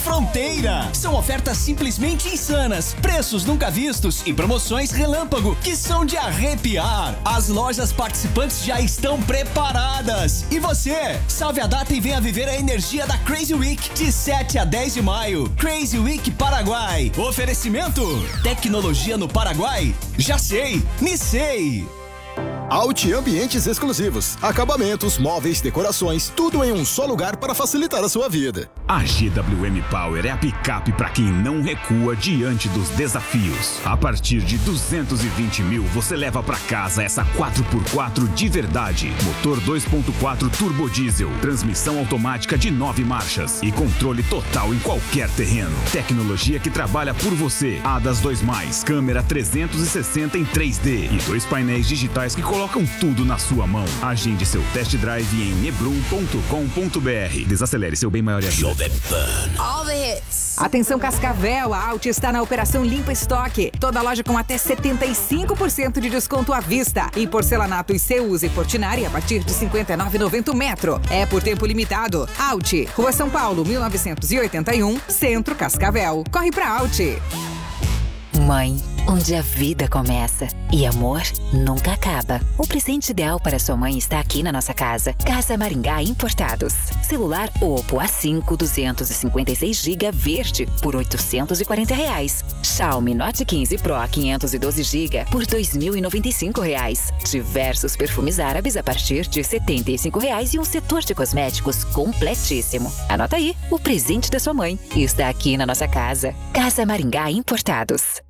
fronteira. São ofertas simplesmente insanas, preços nunca vistos e promoções relâmpago que são de arrepiar. As lojas participantes já estão preparadas. E você? Salve a data e venha viver a energia da Crazy Week de 7 a 10 de maio. Crazy Week Paraguai. Oferecimento: tecnologia no Paraguai? Já sei, Nissei. Audi Ambientes Exclusivos. Acabamentos, móveis, decorações, tudo em um só lugar para facilitar a sua vida. A GWM Power é a picape para quem não recua diante dos desafios. A partir de 220 mil, você leva para casa essa 4x4 de verdade. Motor 2.4 turbo diesel, transmissão automática de 9 marchas e controle total em qualquer terreno. Tecnologia que trabalha por você. ADAS 2+, câmera 360 em 3D e 2 painéis digitais que colocam tudo na sua mão. Agende seu test drive em nebrum.com.br. Desacelere seu bem maior e a vida. All the hits. Atenção Cascavel, a Alt está na operação Limpa Estoque. Toda loja com até 75% de desconto à vista. Em porcelanato e Ceusa e Portinari a partir de R$ 59,90 o metro. É por tempo limitado. Alt, Rua São Paulo, 1981, Centro Cascavel. Corre pra Alt. Mãe, onde a vida começa e amor nunca acaba. O presente ideal para sua mãe está aqui na nossa casa. Casa Maringá Importados. Celular Oppo A5 256GB verde por R$ 840. Xiaomi Note 15 Pro 512GB por R$ 2.095. Diversos perfumes árabes a partir de R$ 75 e um setor de cosméticos completíssimo. Anota aí, o presente da sua mãe está aqui na nossa casa. Casa Maringá Importados.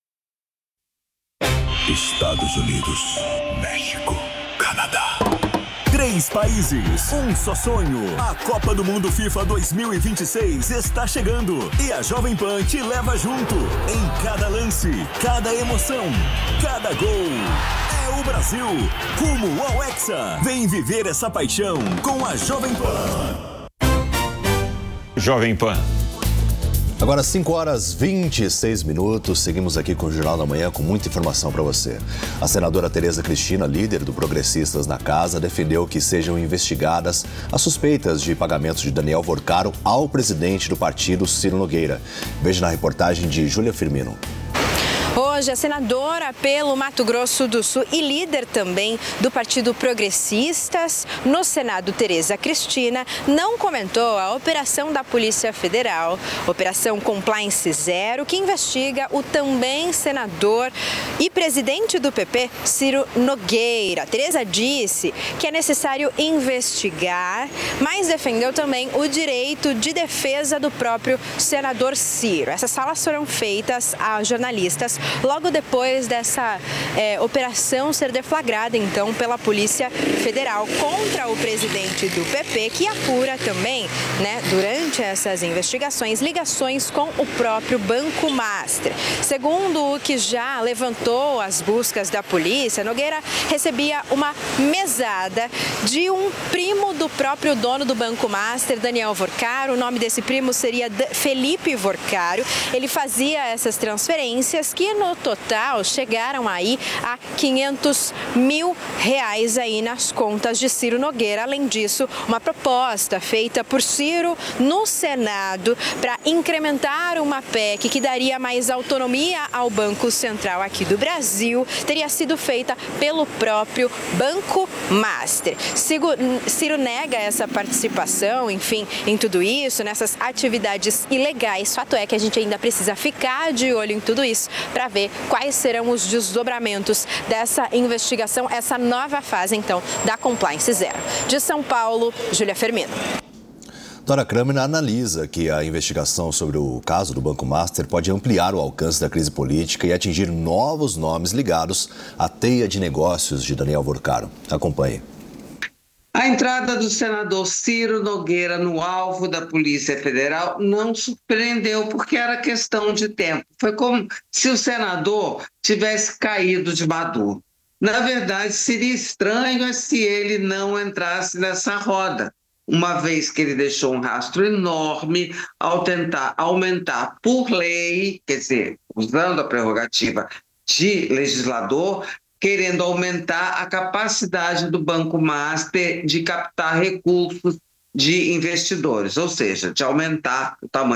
Estados Unidos, México, Canadá. 3 países, um só sonho. A Copa do Mundo FIFA 2026 está chegando e a Jovem Pan te leva junto. Em cada lance, cada emoção, cada gol. É o Brasil, rumo ao Hexa. Vem viver essa paixão com a Jovem Pan. Jovem Pan. Agora 5h26, seguimos aqui com o Jornal da Manhã com muita informação para você. A senadora Tereza Cristina, líder do Progressistas na Casa, defendeu que sejam investigadas as suspeitas de pagamentos de Daniel Vorcaro ao presidente do partido, Ciro Nogueira. Veja na reportagem de Júlia Firmino. Hoje, a senadora pelo Mato Grosso do Sul e líder também do Partido Progressistas no Senado, Tereza Cristina, não comentou a operação da Polícia Federal, Operação Compliance Zero, que investiga o também senador e presidente do PP, Ciro Nogueira. Tereza disse que é necessário investigar, mas defendeu também o direito de defesa do próprio senador Ciro. Essas falas foram feitas a jornalistas logo depois dessa operação ser deflagrada, então, pela Polícia Federal contra o presidente do PP, que apura também, durante essas investigações, ligações com o próprio Banco Master. Segundo o que já levantou as buscas da polícia, Nogueira recebia uma mesada de um primo do próprio dono do Banco Master, Daniel Vorcaro. O nome desse primo seria Felipe Vorcaro. Ele fazia essas transferências que no total chegaram aí a R$500 mil aí nas contas de Ciro Nogueira. Além disso, uma proposta feita por Ciro no Senado para incrementar uma PEC que daria mais autonomia ao Banco Central aqui do Brasil teria sido feita pelo próprio Banco Master. Ciro nega essa participação, enfim, em tudo isso, nessas atividades ilegais. Fato é que a gente ainda precisa ficar de olho em tudo isso para ver quais serão os desdobramentos dessa investigação, essa nova fase, então, da Compliance Zero. De São Paulo, Júlia Firmino. Dora Kramer analisa que a investigação sobre o caso do Banco Master pode ampliar o alcance da crise política e atingir novos nomes ligados à teia de negócios de Daniel Vorcaro. Acompanhe. A entrada do senador Ciro Nogueira no alvo da Polícia Federal não surpreendeu porque era questão de tempo. Foi como se o senador tivesse caído de Maduro. Na verdade, seria estranho se ele não entrasse nessa roda, uma vez que ele deixou um rastro enorme ao tentar aumentar por lei, quer dizer, usando a prerrogativa de legislador, querendo aumentar a capacidade do Banco Master de captar recursos de investidores, ou seja, de aumentar o tamanho